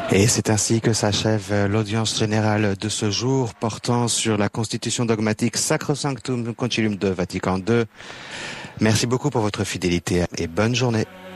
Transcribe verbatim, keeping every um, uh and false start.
Et c'est ainsi que s'achève l'audience générale de ce jour portant sur la constitution dogmatique Sacrosanctum Concilium de Vatican deux. Merci beaucoup pour votre fidélité et bonne journée.